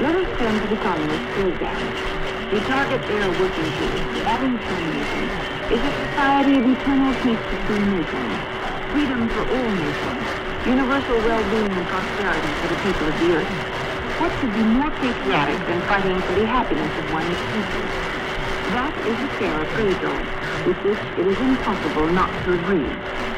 Let us turn to the communists for example. The target they are working towards, that communism, is a society of eternal peace between nations, freedom for all nations, universal well-being and prosperity for the people of the earth. What could be more patriotic than fighting for the happiness of one's people? That is a fair appraisal, with which it is impossible not to agree.